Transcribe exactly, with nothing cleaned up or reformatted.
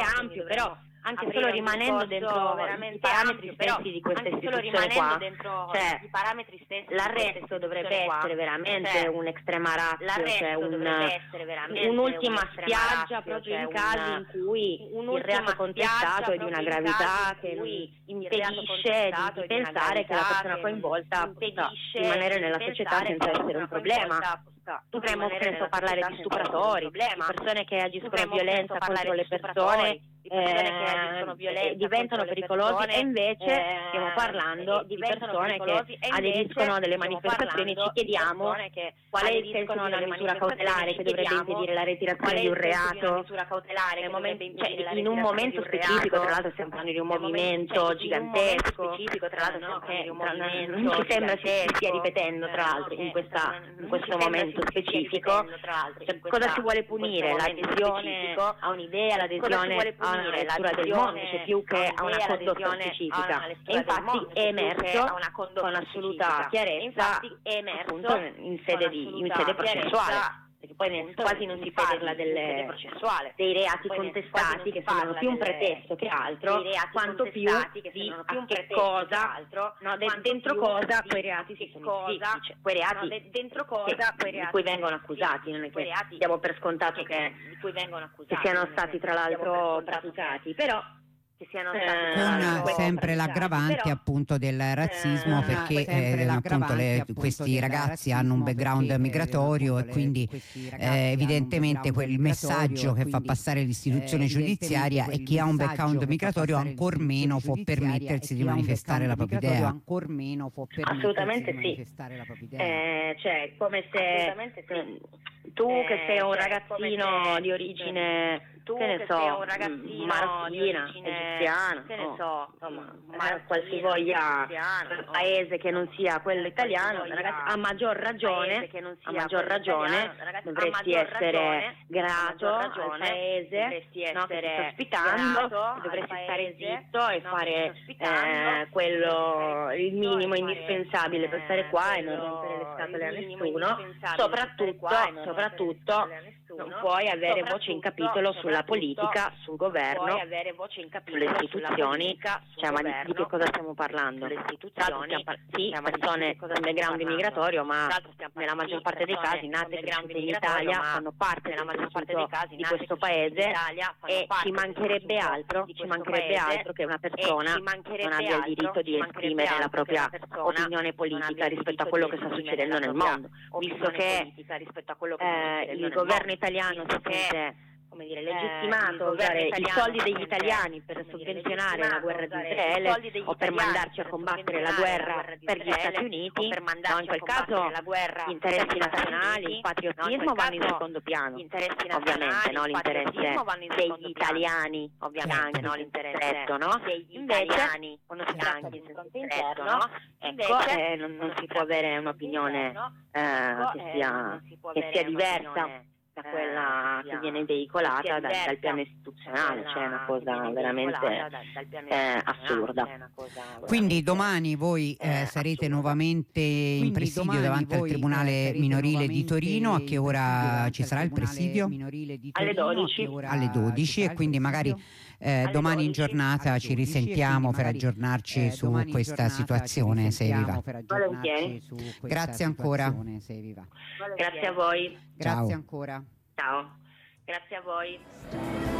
ampio, però anche aprire solo un rimanendo discorso dentro veramente i parametri ampio, però stessi di questa anche solo istituzione rimanendo qua, dentro cioè i parametri stessi di l'arresto questa dovrebbe istituzione qua, essere veramente cioè, un'estrema ratio, l'arresto cioè un, dovrebbe essere veramente un'ultima un'estrema spiaggia ratio, proprio cioè in casi una- in cui il un'ultima reato contestato è di una spiaggia proprio in gravità casi che in non cui il impedisce reato di, contestato di è di una pensare che la gravità persona che coinvolta non possa impedisce rimanere di nella società pensare senza che la essere un persona problema. coinvolta Dovremmo penso parlare di stupratori, di persone che agiscono violenza contro le persone, di persone che agiscono eh, violenza diventano contro le pericolosi persone, e invece eh, stiamo parlando eh, di diventano persone pericolosi che e invece aderiscono a delle stiamo manifestazioni. Ci parlando di chiediamo persone che qual è il aderiscono senso di a una delle misura manifestazioni, cautelare ci che dovrebbe chiediamo impedire la qual ritirazione è di un il senso di una reato misura cautelare nel che momento, dovrebbe cioè, impedire la in un ritirazione momento di un specifico, reato, tra l'altro stiamo parlando di un nel momento- movimento cioè, in un momento gigantesco, specifico, tra l'altro eh, stiamo no, parlando di un che tra- movimento non ci sembra si si stia gigantesco, ripetendo tra eh, no, l'altro in, che questa, tra- in non questo ci sembra momento si stia specifico. ripetendo, tra l'altro, Cioè, in questa- cosa si vuole in questo punire? momento L'adesione specifico, a un'idea, cosa si l'adesione vuole a una punire? lettura del L'adesione mondo, cioè più che a a una un'idea, condotta l'adesione specifica. a una lettura E infatti del mondo, è più che emerso a una condotta con assoluta specifica. chiarezza, Infatti è emerso appunto in sede, con di, in assoluta sede chiarezza, processuale, perché poi ne- appunto, quasi non in si sede parla di- delle, in sede processuale. dei reati Poi ne- quasi contestati non si che sembrano parla più un delle- pretesto che altro, dei reati quanto più contestati che di sembrano più a un che pretesto che cosa, altro, no, de- quanto dentro più cosa di quei reati che si sono cosa, iscritti, cioè, quei reati no, de- dentro cosa che- quei di reati cui sono vengono iscritti, accusati, non è quei che reati diamo per scontato che, di cui vengono che accusati, siano non è stati che tra diamo per l'altro scontato che- praticati, però che siano Eh, stati tra l'altro con sempre praticati, l'aggravante però- appunto del razzismo, Eh, perché sempre eh, appunto l'aggravante, le- appunto, questi del ragazzi hanno un razzismo, background perché, eh, migratorio appunto, e le- quindi questi ragazzi eh, hanno un evidentemente background quel migratorio messaggio e che fa quindi, passare l'istituzione eh, giudiziaria evidentemente e chi ha un quel background messaggio che fa migratorio passare ancor meno può l'istituzione giudiziaria permettersi e di chi ha un manifestare la background propria migratorio idea. ancor meno può permettersi Assolutamente di sì. manifestare la propria idea. Eh, cioè, come se Assolutamente sì. eh, tu Eh, che sei un cioè, ragazzino come se- di origine, tu che ne che so, sei un ragazzino marocchina, di origine, egiziana, che ne oh, so, insomma, marocchina, eh, qualsivoglia egiziana, oh. paese che non sia quello italiano, Qualsivoglia ragazzi, a maggior ragione, paese che non sia a maggior quello ragione italiano, ragazzi, a dovresti maggior essere ragione, grato a maggior al ragione, paese, dovresti no, che ti sta essere ospitando, grato e dovresti al stare paese, zitto e no, fare che ti sta ospitando, eh, quello, dovresti il minimo fare, indispensabile per stare eh, qua e non quello- rompere le scatole a il minimo nessuno, indispensabile per stare soprattutto, qua e non rompere le soprattutto scatole a nessuno, non puoi avere voce in capitolo soprattutto- sulla politica, sul governo, puoi avere voce in capitolo sulle sulla istituzioni, politica, sul cioè, ma di, di governo, che cosa stiamo parlando? sulle Tra l'altro istituzioni, stiamo par- sì, stiamo di persone che cosa con stiamo background parlando? migratorio, ma Tra l'altro stiamo nella parlando maggior di parte dei persone casi con nate e background cresciute in migratorio, Italia, ma fanno parte nella del maggior parte tessuto dei casi di nate e questo cresciute in paese Italia, fanno e parte ci del mancherebbe tessuto altro, di ci questo mancherebbe paese, altro che una e persona ci mancherebbe non abbia il altro, diritto di ci mancherebbe esprimere la altro che propria una persona opinione non politica abbia il rispetto a diritto quello di che sta esprimere succedendo la nel propria mondo, visto opinione che politica rispetto a quello che sta eh, succedendo il nel governo mondo, italiano si visto che sente, come dire, il legittimato a governo usare i italiano soldi si degli sente, italiani per come dire, sovvenzionare la guerra di legittimato a usare i Israele soldi degli o per italiani mandarci a per combattere la sovvenzionare guerra la guerra di per gli Israele Stati Uniti, o per no, mandarci in quel a combattere caso la guerra gli interessi per gli Stati nazionali, Uniti, il patriottismo no, in quel vanno in caso secondo piano, gli interessi ovviamente, nazionali, no, il l'interesse patriottismo vanno in degli secondo piano. italiani, ovviamente, Certo, no, l'interesse stretto, no? degli Invece, italiani, quando si certo, tratta di sul senso fronte stretto, interno, no? Ecco, invece, eh, non, non si può avere un'opinione eh, ecco, che eh, sia, non si può che avere sia diversa un'opinione, da eh, quella che che sia- viene che veicolata sia da- dal diversa piano da istituzionale, quella cioè è una che cosa viene veramente veicolata da- dal piano eh, istituzionale, assurda. è una cosa Quindi veramente, domani voi eh, eh, sarete assurda. nuovamente in Quindi presidio domani davanti al voi, Tribunale eh, sarete minorile di nuovamente Torino. A che in presidio ora davanti ci al sarà il Tribunale presidio? minorile di Alle Torino, a che dodici. ora Alle ci dodici, sarà e il quindi magari presidio? eh, Alle domani in dodici. giornata Alle ci dodici, e risentiamo quindi per magari, aggiornarci eh, su domani in questa giornata ci situazione, se vi risentiamo va. per aggiornarci Volentieri. su questa Grazie ancora. situazione, se vi va. Grazie a voi. Grazie Ciao. ancora. Ciao. Grazie a voi.